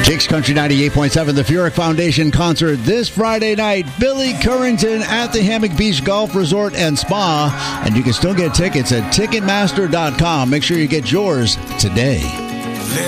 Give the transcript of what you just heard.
Jake's Country 98.7, the Furyk Foundation concert this Friday night. Billy Currington at the Hammock Beach Golf Resort and Spa. And you can still get tickets at Ticketmaster.com. Make sure you get yours today.